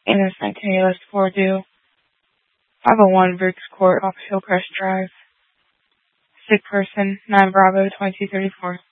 Innocent Taylor 4 due. 501 Briggs Court off Hillcrest Drive. Sick person, 9 Bravo 2234.